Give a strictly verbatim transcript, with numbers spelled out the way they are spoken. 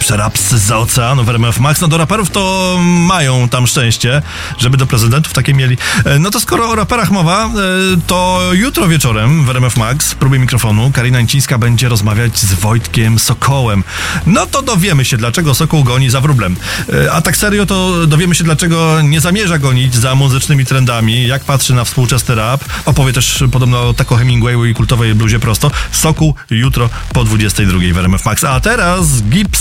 jeszcze rap zza oceanu w R M F Max. No do raperów to mają tam szczęście, żeby do prezydentów takie mieli. No to skoro o raperach mowa, to jutro wieczorem w R M F Max, w próbie mikrofonu, Karina Incińska będzie rozmawiać z Wojtkiem Sokołem. No to dowiemy się, dlaczego Sokół goni za wróblem. A tak serio, to dowiemy się, dlaczego nie zamierza gonić za muzycznymi trendami, jak patrzy na współczesny rap. Opowie też podobno o Taco Hemingwayu i kultowej bluzie prosto. Sokół jutro po dwudziestej drugiej w R M F Max. A teraz Gips